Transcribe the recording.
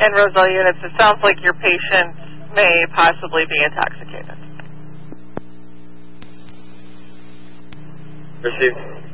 And Roselle units, it sounds like your patient may possibly be intoxicated. Received.